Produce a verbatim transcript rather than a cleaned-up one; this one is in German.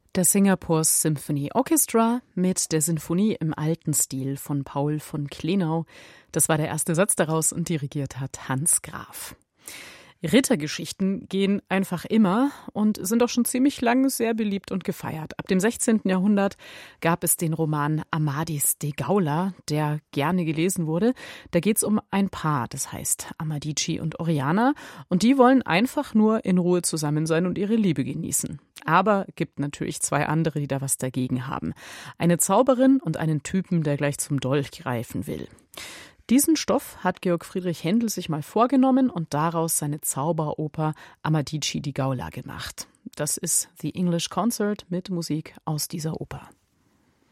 Der Singapore Symphony Orchestra mit der Sinfonie im alten Stil von Paul von Klenau. Das war der erste Satz daraus und dirigiert hat Hans Graf. Rittergeschichten gehen einfach immer und sind auch schon ziemlich lang sehr beliebt und gefeiert. Ab dem sechzehnten Jahrhundert gab es den Roman Amadis de Gaula, der gerne gelesen wurde. Da geht es um ein Paar, das heißt Amadicci und Oriana, und die wollen einfach nur in Ruhe zusammen sein und ihre Liebe genießen. Aber gibt natürlich zwei andere, die da was dagegen haben. Eine Zauberin und einen Typen, der gleich zum Dolch greifen will. Diesen Stoff hat Georg Friedrich Händel sich mal vorgenommen und daraus seine Zauberoper Amadicci di Gaula gemacht. Das ist The English Concert mit Musik aus dieser Oper.